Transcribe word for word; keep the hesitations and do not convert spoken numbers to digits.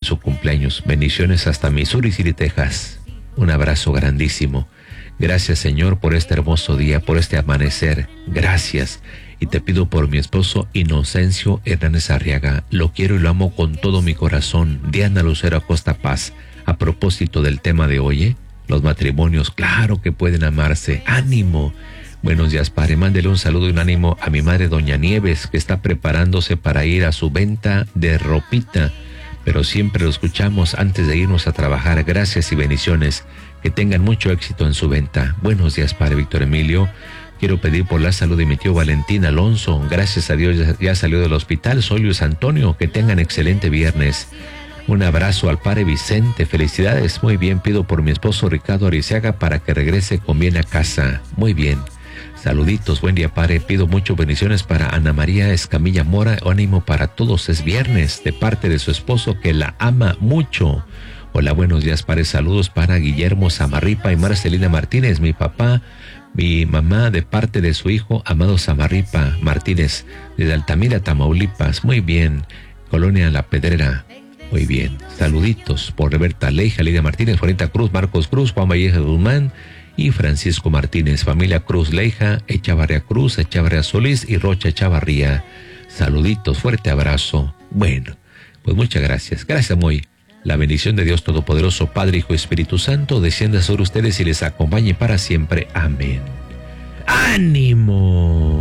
su cumpleaños. Bendiciones hasta Missouri City, Texas. Un abrazo grandísimo. Gracias, Señor, por este hermoso día, por este amanecer. Gracias. Y te pido por mi esposo Inocencio Hernández Arriaga. Lo quiero y lo amo con todo mi corazón. Diana Lucero Acosta Paz. A propósito del tema de hoy, ¿eh? Los matrimonios, claro que pueden amarse. ¡Ánimo! Buenos días, padre. Mándele un saludo y un ánimo a mi madre, doña Nieves, que está preparándose para ir a su venta de ropita. Pero siempre lo escuchamos antes de irnos a trabajar. Gracias y bendiciones. Que tengan mucho éxito en su venta. Buenos días, padre Víctor Emilio. Quiero pedir por la salud de mi tío Valentín Alonso. Gracias a Dios ya, ya salió del hospital. Soy Luis Antonio. Que tengan excelente viernes. Un abrazo al padre Vicente. Felicidades. Muy bien. Pido por mi esposo Ricardo Arizaga para que regrese con bien a casa. Muy bien. Saluditos. Buen día, padre. Pido muchas bendiciones para Ana María Escamilla Mora. Ánimo para todos. Es viernes. De parte de su esposo que la ama mucho. Hola, buenos días, padre. Saludos para Guillermo Samarripa y Marcelina Martínez, mi papá, mi mamá, de parte de su hijo, Amado Samarripa Martínez, de Altamira, Tamaulipas. Muy bien. Colonia La Pedrera. Muy bien. Saluditos por Roberta Leija, Lidia Martínez, Juanita Cruz, Marcos Cruz, Juan Vallejo Guzmán y Francisco Martínez. Familia Cruz Leija, Echavarría Cruz, Echavarría Solís y Rocha Echavarría. Saluditos, fuerte abrazo. Bueno, pues muchas gracias. Gracias, muy. La bendición de Dios Todopoderoso, Padre, Hijo y Espíritu Santo, descienda sobre ustedes y les acompañe para siempre. Amén. ¡Ánimo!